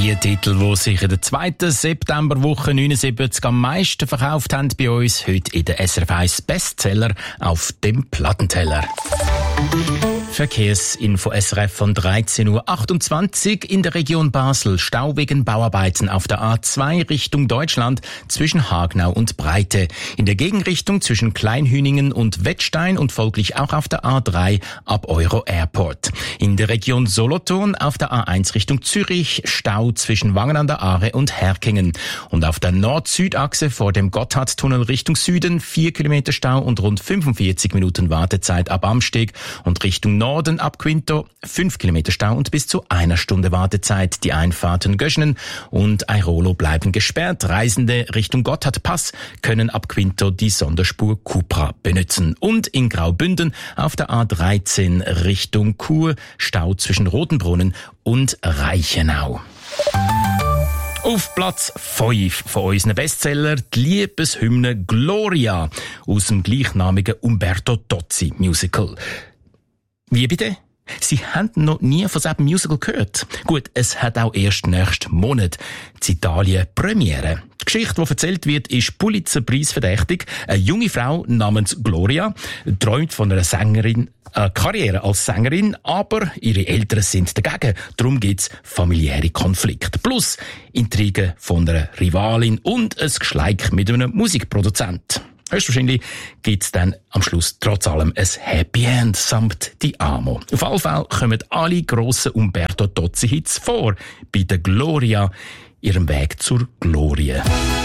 Die Titel, die sich in der 2. Septemberwoche 79 am meisten verkauft haben bei uns, heute in der SRF 1 Bestseller auf dem Plattenteller. Verkehrsinfo SRF von 13.28 Uhr in der Region Basel. Stau wegen Bauarbeiten auf der A2 Richtung Deutschland zwischen Hagnau und Breite. In der Gegenrichtung zwischen Kleinhüningen und Wettstein und folglich auch auf der A3 ab Euro Airport. In der Region Solothurn auf der A1 Richtung Zürich Stau zwischen Wangen an der Aare und Herkingen. Und auf der Nord-Süd-Achse vor dem Gotthardtunnel Richtung Süden 4 Kilometer Stau und rund 45 Minuten Wartezeit ab Amsteg und Richtung Norden ab Quinto 5 Kilometer Stau und bis zu 1 Stunde Wartezeit. Die Einfahrten Göschenen und Airolo bleiben gesperrt. Reisende Richtung Gotthardpass können ab Quinto die Sonderspur Cupra benutzen. Und in Graubünden auf der A13 Richtung Chur Stau zwischen Rotenbrunnen und Reichenau. Auf Platz 5 von unseren Bestseller die Liebeshymne Gloria aus dem gleichnamigen Umberto Tozzi Musical. Wie bitte? Sie haben noch nie von diesem Musical gehört. Gut, es hat auch erst nächsten Monat in Italien Premiere. Die Geschichte, die erzählt wird, ist Pulitzer-Preis verdächtig. Eine junge Frau namens Gloria träumt von einer Karriere als Sängerin, aber ihre Eltern sind dagegen. Darum gibt's familiäre Konflikte. Plus Intrigen von einer Rivalin und ein Geschleik mit einem Musikproduzent. Höchstwahrscheinlich gibt's dann am Schluss trotz allem ein Happy End samt Ti Amo. Auf alle Fälle kommen alle grossen Umberto Tozzi-Hits vor bei der Gloria, ihrem Weg zur Glorie.